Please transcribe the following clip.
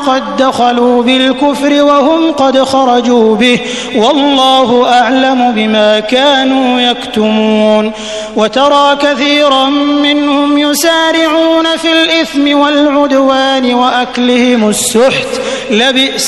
وقد دخلوا بالكفر وهم قد خرجوا به والله أعلم بما كانوا يكتمون وترى كثيرا منهم يسارعون في الإثم والعدوان وأكلهم السحت لبئس